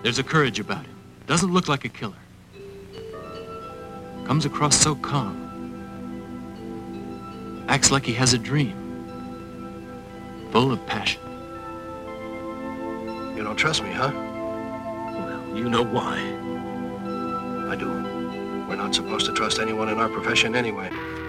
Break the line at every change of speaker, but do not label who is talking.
There's a courage about him. Doesn't look like a killer. Comes across so calm. Acts like he has a dream. Full of passion.
You don't trust me, huh?
Well, you know why.
I do. We're not supposed to trust anyone in our profession anyway.